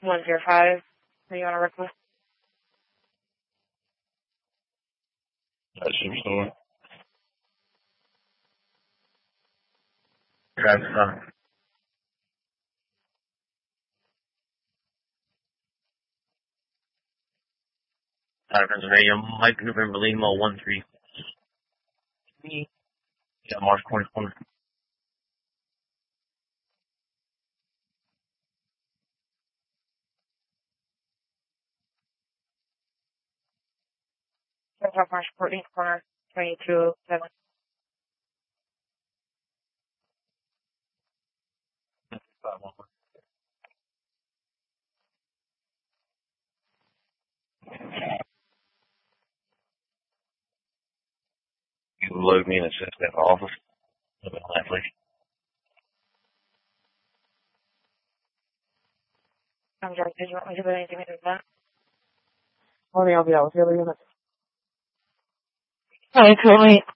105. Are you on a request? Superstore. Travis Scott. Pennsylvania, Mike November Lima 13. Yeah, March corner. March 14th corner, 2207. You load me in a suspect office. Lastly. I'm George. Did you want me to put anything into that? Morning, I'll be out with the other unit. Alright, cool.